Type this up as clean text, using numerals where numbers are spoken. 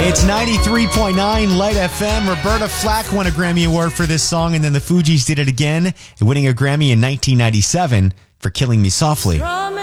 It's 93.9 Light FM. Roberta Flack won a Grammy Award for this song, and then the Fugees did it again, winning a Grammy in 1997 for Killing Me Softly.